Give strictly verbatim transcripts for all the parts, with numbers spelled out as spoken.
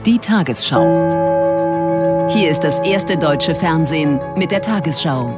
Die Tagesschau. Hier ist das erste deutsche Fernsehen mit der Tagesschau.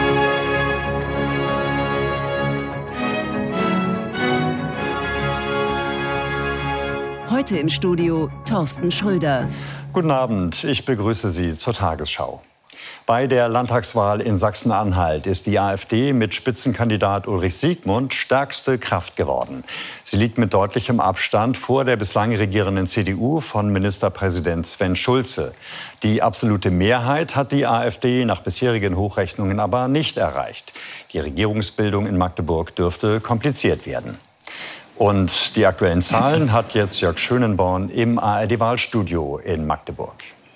Heute im Studio Thorsten Schröder. Guten Abend, ich begrüße Sie zur Tagesschau. Bei der Landtagswahl in Sachsen-Anhalt ist die AfD mit Spitzenkandidat Ulrich Siegmund stärkste Kraft geworden. Sie liegt mit deutlichem Abstand vor der bislang regierenden C D U von Ministerpräsident Sven Schulze. Die absolute Mehrheit hat die AfD nach bisherigen Hochrechnungen aber nicht erreicht. Die Regierungsbildung in Magdeburg dürfte kompliziert werden. Und die aktuellen Zahlen hat jetzt Jörg Schönenborn im A R D-Wahlstudio in Magdeburg.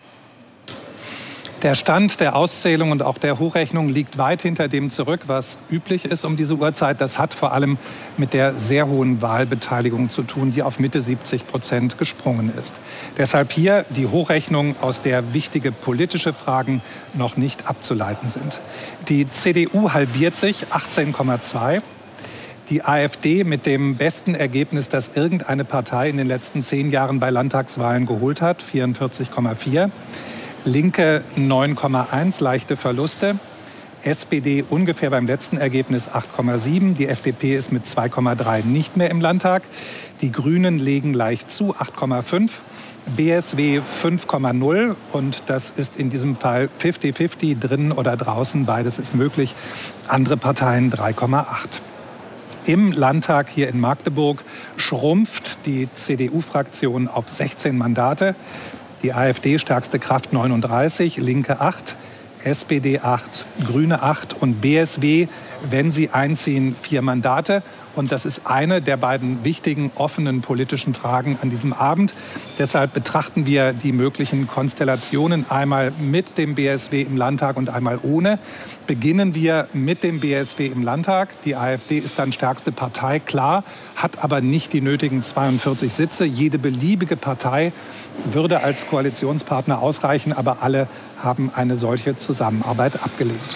Der Stand der Auszählung und auch der Hochrechnung liegt weit hinter dem zurück, was üblich ist um diese Uhrzeit. Das hat vor allem mit der sehr hohen Wahlbeteiligung zu tun, die auf Mitte siebzig Prozent gesprungen ist. Deshalb hier die Hochrechnung, aus der wichtige politische Fragen noch nicht abzuleiten sind. Die C D U halbiert sich, achtzehn Komma zwei. Die AfD mit dem besten Ergebnis, das irgendeine Partei in den letzten zehn Jahren bei Landtagswahlen geholt hat, vierundvierzig Komma vier. Linke neun Komma eins, leichte Verluste. S P D ungefähr beim letzten Ergebnis acht Komma sieben. Die F D P ist mit zwei Komma drei nicht mehr im Landtag. Die Grünen legen leicht zu, acht Komma fünf. B S W fünf Komma null. Und das ist in diesem Fall fünfzig fünfzig, drinnen oder draußen. Beides ist möglich. Andere Parteien drei Komma acht. Im Landtag hier in Magdeburg schrumpft die C D U-Fraktion auf sechzehn Mandate. Die AfD stärkste Kraft neununddreißig, Linke acht, S P D acht, Grüne acht und B S W, wenn sie einziehen, vier Mandate. Und das ist eine der beiden wichtigen offenen politischen Fragen an diesem Abend. Deshalb betrachten wir die möglichen Konstellationen einmal mit dem B S W im Landtag und einmal ohne. Beginnen wir mit dem B S W im Landtag. Die AfD ist dann stärkste Partei, klar, hat aber nicht die nötigen zweiundvierzig Sitze. Jede beliebige Partei würde als Koalitionspartner ausreichen, aber alle haben eine solche Zusammenarbeit abgelehnt.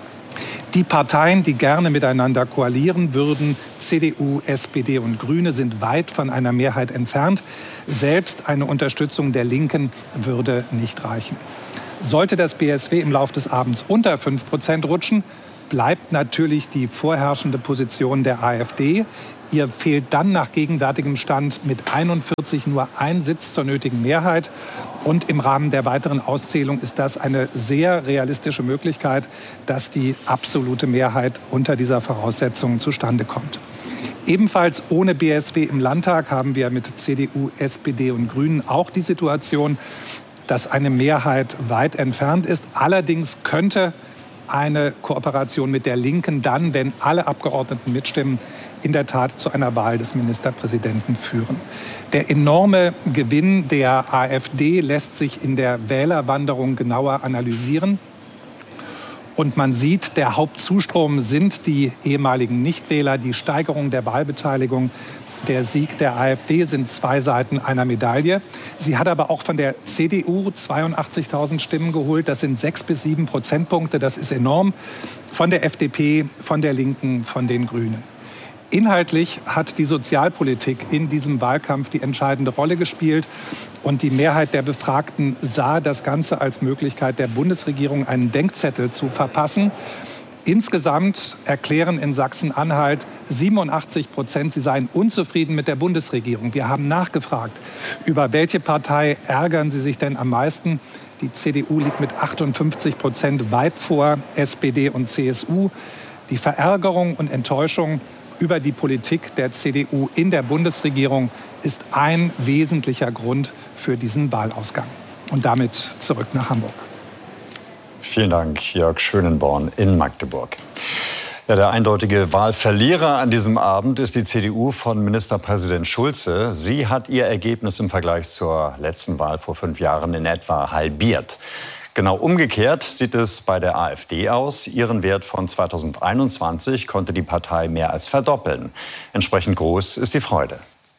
Die Parteien, die gerne miteinander koalieren würden, C D U, S P D und Grüne, sind weit von einer Mehrheit entfernt. Selbst eine Unterstützung der Linken würde nicht reichen. Sollte das B S W im Laufe des Abends unter fünf Prozent rutschen, bleibt natürlich die vorherrschende Position der AfD. Ihr fehlt dann nach gegenwärtigem Stand mit einundvierzig nur ein Sitz zur nötigen Mehrheit. Und im Rahmen der weiteren Auszählung ist das eine sehr realistische Möglichkeit, dass die absolute Mehrheit unter dieser Voraussetzung zustande kommt. Ebenfalls ohne B S W im Landtag haben wir mit C D U, S P D und Grünen auch die Situation, dass eine Mehrheit weit entfernt ist. Allerdings könnte eine Kooperation mit der Linken dann, wenn alle Abgeordneten mitstimmen, in der Tat zu einer Wahl des Ministerpräsidenten führen. Der enorme Gewinn der AfD lässt sich in der Wählerwanderung genauer analysieren. Und man sieht, der Hauptzustrom sind die ehemaligen Nichtwähler, die Steigerung der Wahlbeteiligung. Der Sieg der AfD sind zwei Seiten einer Medaille. Sie hat aber auch von der C D U zweiundachtzigtausend Stimmen geholt. Das sind sechs bis sieben Prozentpunkte. Das ist enorm. Von der F D P, von der Linken, von den Grünen. Inhaltlich hat die Sozialpolitik in diesem Wahlkampf die entscheidende Rolle gespielt. Und die Mehrheit der Befragten sah das Ganze als Möglichkeit der Bundesregierung, einen Denkzettel zu verpassen. Insgesamt erklären in Sachsen-Anhalt siebenundachtzig Prozent, sie seien unzufrieden mit der Bundesregierung. Wir haben nachgefragt, über welche Partei ärgern sie sich denn am meisten. Die C D U liegt mit achtundfünfzig Prozent weit vor S P D und C S U. Die Verärgerung und Enttäuschung über die Politik der C D U in der Bundesregierung ist ein wesentlicher Grund für diesen Wahlausgang. Und damit zurück nach Hamburg. Vielen Dank, Jörg Schönenborn in Magdeburg. Ja, der eindeutige Wahlverlierer an diesem Abend ist die C D U von Ministerpräsident Schulze. Sie hat ihr Ergebnis im Vergleich zur letzten Wahl vor fünf Jahren in etwa halbiert. Genau umgekehrt sieht es bei der AfD aus. Ihren Wert von zweitausendeinundzwanzig konnte die Partei mehr als verdoppeln. Entsprechend groß ist die Freude.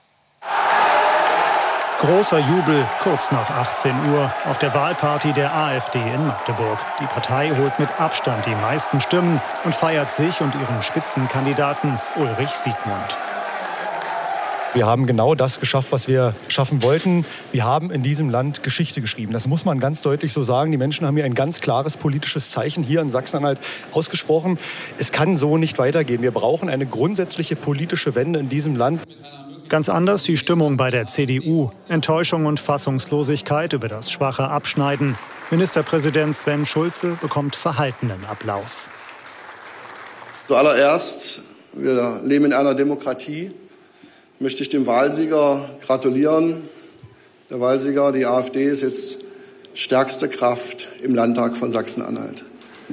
Großer Jubel kurz nach achtzehn Uhr auf der Wahlparty der AfD in Magdeburg. Die Partei holt mit Abstand die meisten Stimmen und feiert sich und ihren Spitzenkandidaten Ulrich Siegmund. Wir haben genau das geschafft, was wir schaffen wollten. Wir haben in diesem Land Geschichte geschrieben. Das muss man ganz deutlich so sagen. Die Menschen haben hier ein ganz klares politisches Zeichen hier in Sachsen-Anhalt ausgesprochen. Es kann so nicht weitergehen. Wir brauchen eine grundsätzliche politische Wende in diesem Land. Ganz anders die Stimmung bei der C D U. Enttäuschung und Fassungslosigkeit über das schwache Abschneiden. Ministerpräsident Sven Schulze bekommt verhaltenen Applaus. Zuallererst, wir leben in einer Demokratie, möchte ich dem Wahlsieger gratulieren. Der Wahlsieger, die AfD, ist jetzt stärkste Kraft im Landtag von Sachsen-Anhalt.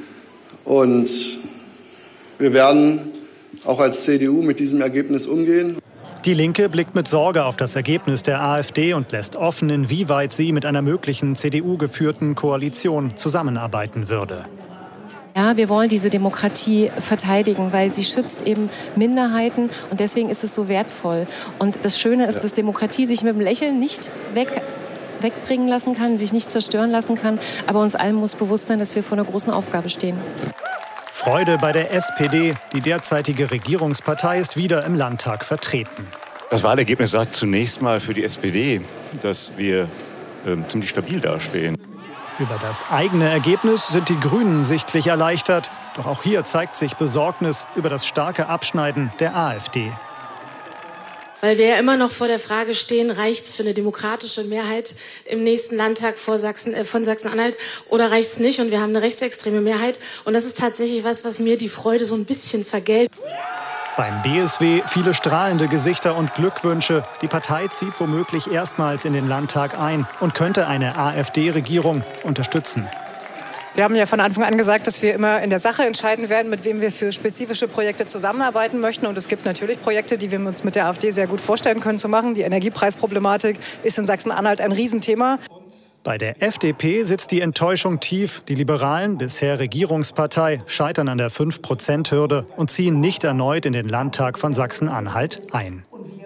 Und wir werden auch als C D U mit diesem Ergebnis umgehen. Die Linke blickt mit Sorge auf das Ergebnis der AfD und lässt offen, inwieweit sie mit einer möglichen C D U-geführten Koalition zusammenarbeiten würde. Ja, wir wollen diese Demokratie verteidigen, weil sie schützt eben Minderheiten und deswegen ist es so wertvoll. Und das Schöne ist, dass Demokratie sich mit dem Lächeln nicht weg, wegbringen lassen kann, sich nicht zerstören lassen kann. Aber uns allen muss bewusst sein, dass wir vor einer großen Aufgabe stehen. Freude bei der S P D. Die derzeitige Regierungspartei ist wieder im Landtag vertreten. Das Wahlergebnis sagt zunächst mal für die S P D, dass wir äh, ziemlich stabil dastehen. Über das eigene Ergebnis sind die Grünen sichtlich erleichtert. Doch auch hier zeigt sich Besorgnis über das starke Abschneiden der AfD. Weil wir ja immer noch vor der Frage stehen, reicht es für eine demokratische Mehrheit im nächsten Landtag vor Sachsen, äh, von Sachsen-Anhalt oder reicht es nicht? Und wir haben eine rechtsextreme Mehrheit. Und das ist tatsächlich was, was mir die Freude so ein bisschen vergällt. Beim B S W viele strahlende Gesichter und Glückwünsche. Die Partei zieht womöglich erstmals in den Landtag ein und könnte eine AfD-Regierung unterstützen. Wir haben ja von Anfang an gesagt, dass wir immer in der Sache entscheiden werden, mit wem wir für spezifische Projekte zusammenarbeiten möchten. Und es gibt natürlich Projekte, die wir uns mit der AfD sehr gut vorstellen können zu machen. Die Energiepreisproblematik ist in Sachsen-Anhalt ein Riesenthema. Bei der F D P sitzt die Enttäuschung tief. Die Liberalen, bisher Regierungspartei, scheitern an der fünf Prozent Hürde und ziehen nicht erneut in den Landtag von Sachsen-Anhalt ein.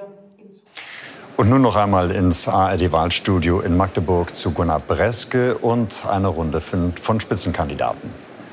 Und nun noch einmal ins A R D-Wahlstudio in Magdeburg zu Gunnar Breske und eine Runde von Spitzenkandidaten.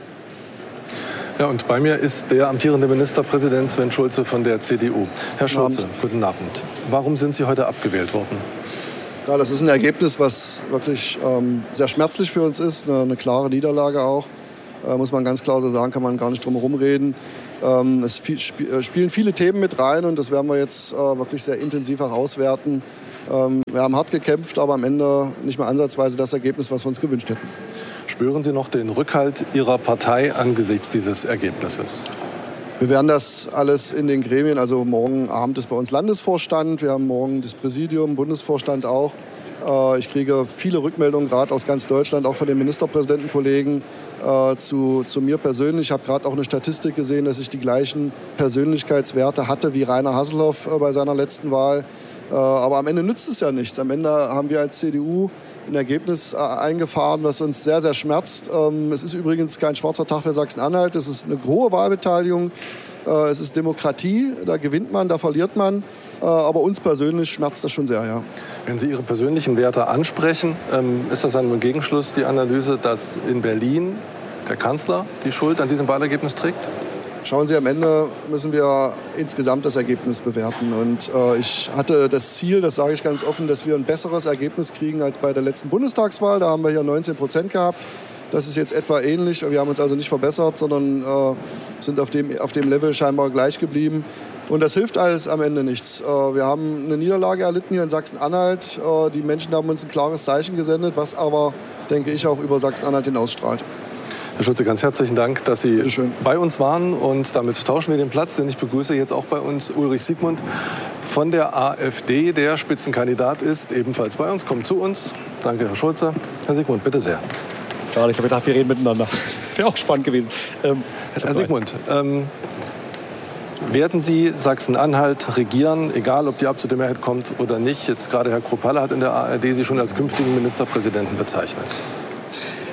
Ja, und bei mir ist der amtierende Ministerpräsident Sven Schulze von der C D U. Herr Schulze, guten Abend. Warum sind Sie heute abgewählt worden? Ja, das ist ein Ergebnis, was wirklich ähm, sehr schmerzlich für uns ist. Eine, eine klare Niederlage auch. Äh, muss man ganz klar so sagen, kann man gar nicht drum herum reden. Ähm, es viel, sp spielen viele Themen mit rein und das werden wir jetzt äh, wirklich sehr intensiv auch auswerten. Ähm, wir haben hart gekämpft, aber am Ende nicht mehr ansatzweise das Ergebnis, was wir uns gewünscht hätten. Spüren Sie noch den Rückhalt Ihrer Partei angesichts dieses Ergebnisses? Wir werden das alles in den Gremien, also morgen Abend ist bei uns Landesvorstand, wir haben morgen das Präsidium, Bundesvorstand auch. Ich kriege viele Rückmeldungen, gerade aus ganz Deutschland, auch von den Ministerpräsidentenkollegen zu, zu mir persönlich. Ich habe gerade auch eine Statistik gesehen, dass ich die gleichen Persönlichkeitswerte hatte wie Rainer Haselhoff bei seiner letzten Wahl. Aber am Ende nützt es ja nichts. Am Ende haben wir als C D U ein Ergebnis eingefahren, was uns sehr, sehr schmerzt. Es ist übrigens kein schwarzer Tag für Sachsen-Anhalt. Es ist eine hohe Wahlbeteiligung. Es ist Demokratie. Da gewinnt man, da verliert man. Aber uns persönlich schmerzt das schon sehr, ja. Wenn Sie Ihre persönlichen Werte ansprechen, ist das dann im Gegenschluss die Analyse, dass in Berlin der Kanzler die Schuld an diesem Wahlergebnis trägt? Schauen Sie, am Ende müssen wir insgesamt das Ergebnis bewerten. Und äh, ich hatte das Ziel, das sage ich ganz offen, dass wir ein besseres Ergebnis kriegen als bei der letzten Bundestagswahl. Da haben wir hier neunzehn Prozent gehabt. Das ist jetzt etwa ähnlich. Wir haben uns also nicht verbessert, sondern äh, sind auf dem, auf dem Level scheinbar gleich geblieben. Und das hilft alles am Ende nichts. Äh, wir haben eine Niederlage erlitten hier in Sachsen-Anhalt. Äh, die Menschen haben uns ein klares Zeichen gesendet, was aber, denke ich, auch über Sachsen-Anhalt hinausstrahlt. Herr Schulze, ganz herzlichen Dank, dass Sie bei uns waren. Und damit tauschen wir den Platz, denn ich begrüße jetzt auch bei uns Ulrich Siegmund von der AfD, der Spitzenkandidat ist, ebenfalls bei uns. Kommt zu uns. Danke, Herr Schulze. Herr Siegmund, bitte sehr. Schade, ich habe gedacht, wir reden miteinander. Wäre auch spannend gewesen. Ähm, Herr Siegmund, ähm, werden Sie Sachsen-Anhalt regieren, egal ob die absolute Mehrheit kommt oder nicht? Jetzt gerade Herr Kruppalla hat in der A R D Sie schon als künftigen Ministerpräsidenten bezeichnet.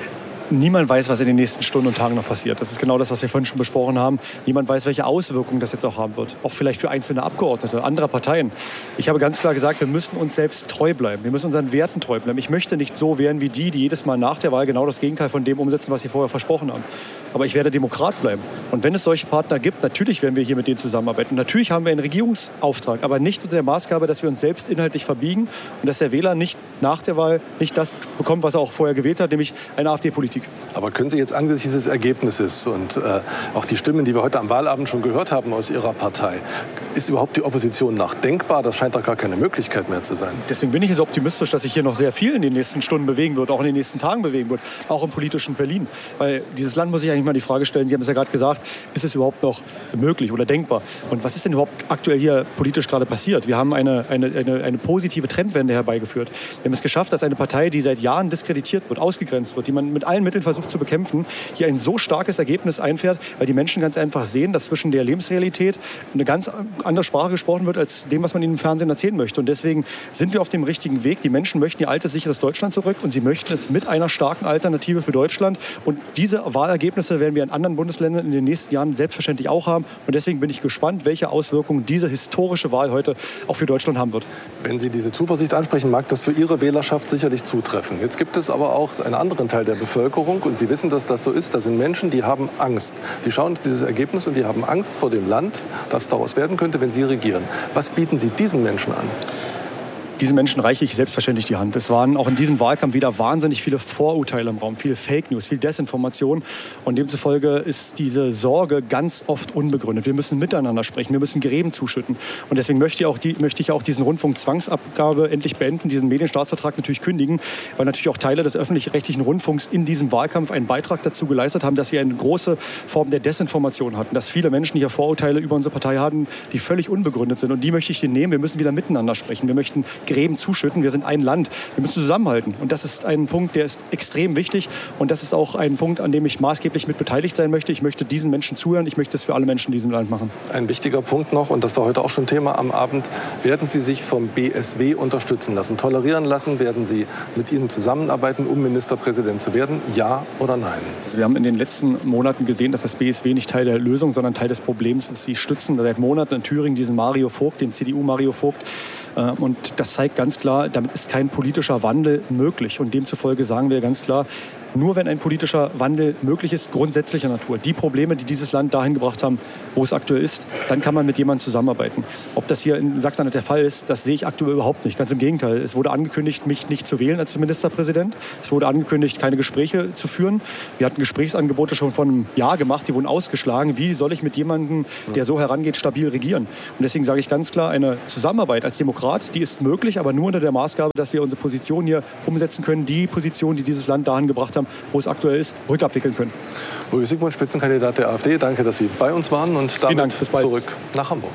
Niemand weiß, was in den nächsten Stunden und Tagen noch passiert. Das ist genau das, was wir vorhin schon besprochen haben. Niemand weiß, welche Auswirkungen das jetzt auch haben wird. Auch vielleicht für einzelne Abgeordnete anderer Parteien. Ich habe ganz klar gesagt, wir müssen uns selbst treu bleiben. Wir müssen unseren Werten treu bleiben. Ich möchte nicht so werden wie die, die jedes Mal nach der Wahl genau das Gegenteil von dem umsetzen, was sie vorher versprochen haben. Aber ich werde Demokrat bleiben. Und wenn es solche Partner gibt, natürlich werden wir hier mit denen zusammenarbeiten. Und natürlich haben wir einen Regierungsauftrag, aber nicht unter der Maßgabe, dass wir uns selbst inhaltlich verbiegen und dass der Wähler nicht nach der Wahl nicht das bekommt, was er auch vorher gewählt hat, nämlich eine AfD-Politik. Aber können Sie jetzt angesichts dieses Ergebnisses und äh, auch die Stimmen, die wir heute am Wahlabend schon gehört haben aus Ihrer Partei, ist überhaupt die Opposition noch denkbar? Das scheint doch gar keine Möglichkeit mehr zu sein. Deswegen bin ich jetzt optimistisch, dass sich hier noch sehr viel in den nächsten Stunden bewegen wird, auch in den nächsten Tagen bewegen wird, auch im politischen Berlin. Weil dieses Land muss sich eigentlich mal die Frage stellen, Sie haben es ja gerade gesagt, ist es überhaupt noch möglich oder denkbar? Und was ist denn überhaupt aktuell hier politisch gerade passiert? Wir haben eine, eine, eine, eine positive Trendwende herbeigeführt. Wir haben es geschafft, dass eine Partei, die seit Jahren diskreditiert wird, ausgegrenzt wird, die man mit allen Mitteln versucht zu bekämpfen, hier ein so starkes Ergebnis einfährt, weil die Menschen ganz einfach sehen, dass zwischen der Lebensrealität eine ganz andere Sprache gesprochen wird, als dem, was man ihnen im Fernsehen erzählen möchte. Und deswegen sind wir auf dem richtigen Weg. Die Menschen möchten ihr altes, sicheres Deutschland zurück und sie möchten es mit einer starken Alternative für Deutschland. Und diese Wahlergebnisse werden wir in anderen Bundesländern in den nächsten Jahren selbstverständlich auch haben. Und deswegen bin ich gespannt, welche Auswirkungen diese historische Wahl heute auch für Deutschland haben wird. Wenn Sie diese Zuversicht ansprechen, mag das für Ihre Wählerschaft sicherlich zutreffen. Jetzt gibt es aber auch einen anderen Teil der Bevölkerung und Sie wissen, dass das so ist. Das sind Menschen, die haben Angst. Die schauen auf dieses Ergebnis und die haben Angst vor dem Land, das daraus werden könnte, wenn Sie regieren. Was bieten Sie diesen Menschen an? Diesen Menschen reiche ich selbstverständlich die Hand. Es waren auch in diesem Wahlkampf wieder wahnsinnig viele Vorurteile im Raum, viele Fake News, viel Desinformation. Und demzufolge ist diese Sorge ganz oft unbegründet. Wir müssen miteinander sprechen, wir müssen Gräben zuschütten. Und deswegen möchte ich auch, die, möchte ich auch diesen Rundfunkzwangsabgabe endlich beenden, diesen Medienstaatsvertrag natürlich kündigen, weil natürlich auch Teile des öffentlich-rechtlichen Rundfunks in diesem Wahlkampf einen Beitrag dazu geleistet haben, dass wir eine große Form der Desinformation hatten, dass viele Menschen hier Vorurteile über unsere Partei haben, die völlig unbegründet sind. Und die möchte ich denen nehmen. Wir müssen wieder miteinander sprechen. Wir möchten Gräben zuschütten. Wir sind ein Land. Wir müssen zusammenhalten. Und das ist ein Punkt, der ist extrem wichtig. Und das ist auch ein Punkt, an dem ich maßgeblich mit beteiligt sein möchte. Ich möchte diesen Menschen zuhören. Ich möchte es für alle Menschen in diesem Land machen. Ein wichtiger Punkt noch, und das war heute auch schon Thema am Abend, werden Sie sich vom B S W unterstützen lassen, tolerieren lassen? Werden Sie mit Ihnen zusammenarbeiten, um Ministerpräsident zu werden? Ja oder nein? Also wir haben in den letzten Monaten gesehen, dass das B S W nicht Teil der Lösung, sondern Teil des Problems ist. Sie stützen seit Monaten in Thüringen diesen Mario Vogt, den C D U-Mario Vogt. Und das zeigt ganz klar, damit ist kein politischer Wandel möglich. Und demzufolge sagen wir ganz klar, nur wenn ein politischer Wandel möglich ist, grundsätzlicher Natur, die Probleme, die dieses Land dahin gebracht haben, wo es aktuell ist, dann kann man mit jemandem zusammenarbeiten. Ob das hier in Sachsen-Anhalt der Fall ist, das sehe ich aktuell überhaupt nicht. Ganz im Gegenteil. Es wurde angekündigt, mich nicht zu wählen als Ministerpräsident. Es wurde angekündigt, keine Gespräche zu führen. Wir hatten Gesprächsangebote schon vor einem Jahr gemacht, die wurden ausgeschlagen. Wie soll ich mit jemandem, der so herangeht, stabil regieren? Und deswegen sage ich ganz klar, eine Zusammenarbeit als Demokrat, die ist möglich, aber nur unter der Maßgabe, dass wir unsere Position hier umsetzen können, die Position, die dieses Land dahin gebracht haben, wo es aktuell ist, rückabwickeln können. Ulrich Siegmund, Spitzenkandidat der AfD, danke, dass Sie bei uns waren und damit Dank, zurück nach Hamburg.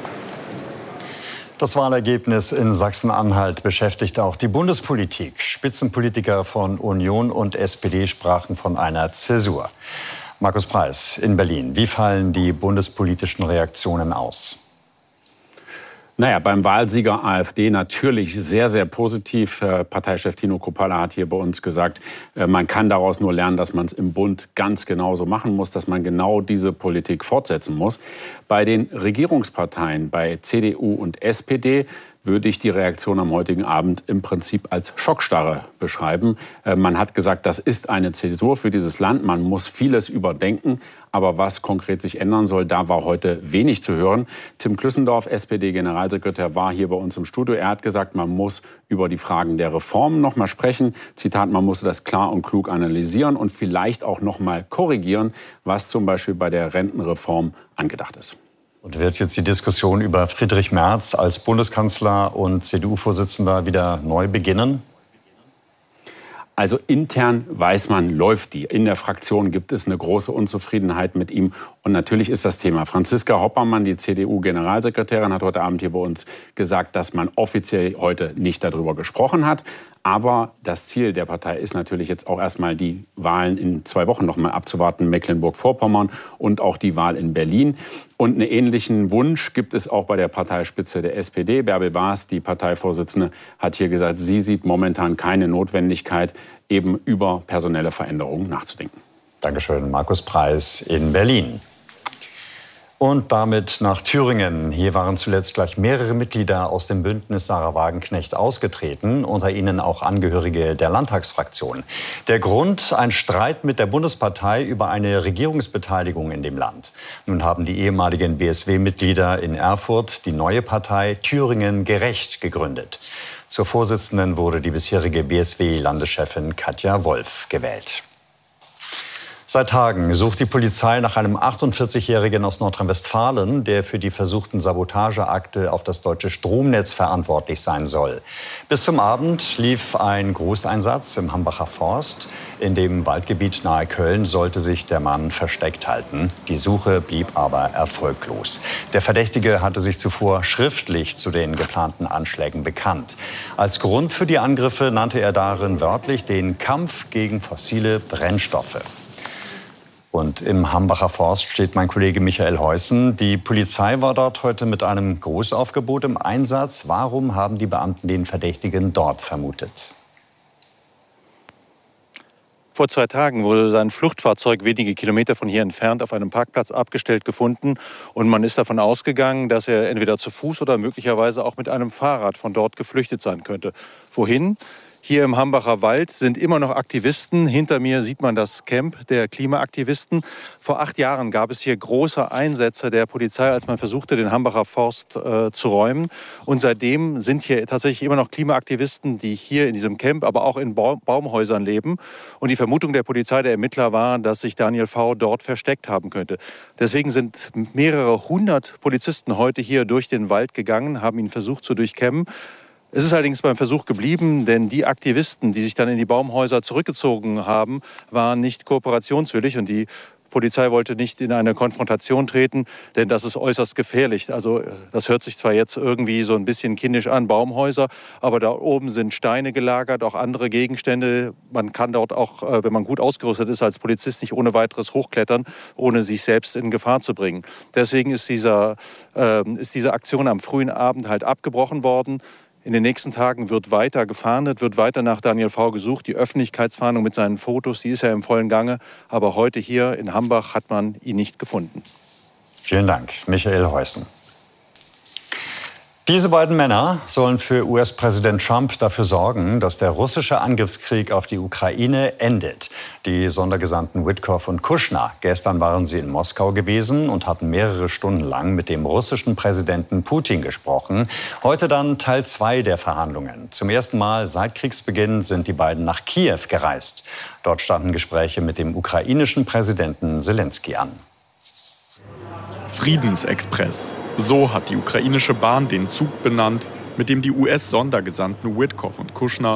Das Wahlergebnis in Sachsen-Anhalt beschäftigt auch die Bundespolitik. Spitzenpolitiker von Union und S P D sprachen von einer Zäsur. Markus Preis in Berlin. Wie fallen die bundespolitischen Reaktionen aus? Naja, beim Wahlsieger AfD natürlich sehr, sehr positiv. Parteichef Tino Kruppalla hat hier bei uns gesagt, man kann daraus nur lernen, dass man es im Bund ganz genauso machen muss, dass man genau diese Politik fortsetzen muss. Bei den Regierungsparteien, bei C D U und S P D, würde ich die Reaktion am heutigen Abend im Prinzip als Schockstarre beschreiben. Man hat gesagt, das ist eine Zäsur für dieses Land. Man muss vieles überdenken. Aber was konkret sich ändern soll, da war heute wenig zu hören. Tim Klüssendorf, S P D-Generalsekretär, war hier bei uns im Studio. Er hat gesagt, man muss über die Fragen der Reformen noch mal sprechen. Zitat, man muss das klar und klug analysieren und vielleicht auch noch mal korrigieren, was zum Beispiel bei der Rentenreform angedacht ist. Und wird jetzt die Diskussion über Friedrich Merz als Bundeskanzler und C D U-Vorsitzender wieder neu beginnen? Also intern weiß man, läuft die. In der Fraktion gibt es eine große Unzufriedenheit mit ihm. Und natürlich ist das Thema. Franziska Hoppermann, die C D U-Generalsekretärin, hat heute Abend hier bei uns gesagt, dass man offiziell heute nicht darüber gesprochen hat. Aber das Ziel der Partei ist natürlich jetzt auch erstmal die Wahlen in zwei Wochen noch mal abzuwarten, Mecklenburg-Vorpommern und auch die Wahl in Berlin. Und einen ähnlichen Wunsch gibt es auch bei der Parteispitze der S P D. Bärbel Baas, die Parteivorsitzende, hat hier gesagt, sie sieht momentan keine Notwendigkeit, eben über personelle Veränderungen nachzudenken. Dankeschön, Markus Preis in Berlin. Und damit nach Thüringen. Hier waren zuletzt gleich mehrere Mitglieder aus dem Bündnis Sarah Wagenknecht ausgetreten, unter ihnen auch Angehörige der Landtagsfraktion. Der Grund: ein Streit mit der Bundespartei über eine Regierungsbeteiligung in dem Land. Nun haben die ehemaligen B S W-Mitglieder in Erfurt die neue Partei Thüringen Gerecht gegründet. Zur Vorsitzenden wurde die bisherige B S W-Landeschefin Katja Wolf gewählt. Seit Tagen sucht die Polizei nach einem achtundvierzigjährigen aus Nordrhein-Westfalen, der für die versuchten Sabotageakte auf das deutsche Stromnetz verantwortlich sein soll. Bis zum Abend lief ein Großeinsatz im Hambacher Forst. In dem Waldgebiet nahe Köln sollte sich der Mann versteckt halten. Die Suche blieb aber erfolglos. Der Verdächtige hatte sich zuvor schriftlich zu den geplanten Anschlägen bekannt. Als Grund für die Angriffe nannte er darin wörtlich den Kampf gegen fossile Brennstoffe. Und im Hambacher Forst steht mein Kollege Michael Heusen. Die Polizei war dort heute mit einem Großaufgebot im Einsatz. Warum haben die Beamten den Verdächtigen dort vermutet? Vor zwei Tagen wurde sein Fluchtfahrzeug wenige Kilometer von hier entfernt auf einem Parkplatz abgestellt gefunden. Und man ist davon ausgegangen, dass er entweder zu Fuß oder möglicherweise auch mit einem Fahrrad von dort geflüchtet sein könnte. Wohin? Hier im Hambacher Wald sind immer noch Aktivisten. Hinter mir sieht man das Camp der Klimaaktivisten. Vor acht Jahren gab es hier große Einsätze der Polizei, als man versuchte, den Hambacher Forst äh, zu räumen. Und seitdem sind hier tatsächlich immer noch Klimaaktivisten, die hier in diesem Camp, aber auch in Baum Baumhäusern leben. Und die Vermutung der Polizei, der Ermittler, war, dass sich Daniel V. dort versteckt haben könnte. Deswegen sind mehrere hundert Polizisten heute hier durch den Wald gegangen, haben ihn versucht zu durchkämmen. Es ist allerdings beim Versuch geblieben, denn die Aktivisten, die sich dann in die Baumhäuser zurückgezogen haben, waren nicht kooperationswillig und die Polizei wollte nicht in eine Konfrontation treten, denn das ist äußerst gefährlich. Also das hört sich zwar jetzt irgendwie so ein bisschen kindisch an, Baumhäuser, aber da oben sind Steine gelagert, auch andere Gegenstände. Man kann dort auch, wenn man gut ausgerüstet ist, als Polizist nicht ohne weiteres hochklettern, ohne sich selbst in Gefahr zu bringen. Deswegen ist, dieser, äh, ist diese Aktion am frühen Abend halt abgebrochen worden. In den nächsten Tagen wird weiter gefahndet, wird weiter nach Daniel V. gesucht. Die Öffentlichkeitsfahndung mit seinen Fotos, die ist ja im vollen Gange. Aber heute hier in Hambach hat man ihn nicht gefunden. Vielen Dank, Michael Heusen. Diese beiden Männer sollen für U S-Präsident Trump dafür sorgen, dass der russische Angriffskrieg auf die Ukraine endet. Die Sondergesandten Witkoff und Kushner. Gestern waren sie in Moskau gewesen und hatten mehrere Stunden lang mit dem russischen Präsidenten Putin gesprochen. Heute dann Teil zwei der Verhandlungen. Zum ersten Mal seit Kriegsbeginn sind die beiden nach Kiew gereist. Dort standen Gespräche mit dem ukrainischen Präsidenten Selenskyj an. Friedensexpress. So hat die ukrainische Bahn den Zug benannt, mit dem die U S-Sondergesandten Witkoff und Kushner